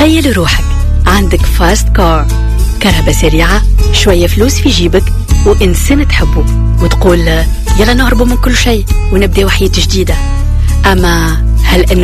تخيل روحك عندك فاست كار، كهرباء سريعة، شوية فلوس في جيبك وإنسان تحبه، وتقول يلا نهربوا من كل شيء ونبدأ حياة جديدة. أما هل أنه